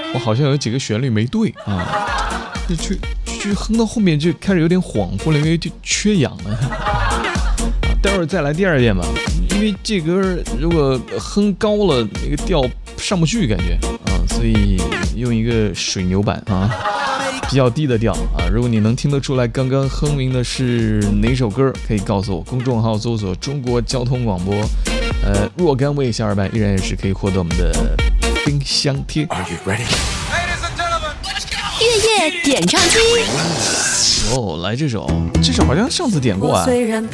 我好像有几个旋律没对啊，就哼到后面就开始有点恍惚了，因为就缺氧了。待会儿再来第二遍吧，因为这歌如果哼高了，那个调上不去感觉啊，所以用一个水牛版啊，比较低的调啊。如果你能听得出来刚刚哼鸣的是哪首歌，可以告诉我，公众号搜索中国交通广播，若干位小伙伴依然也是可以获得我们的冰箱贴。 月夜点唱机。 来这首好像上次点过啊。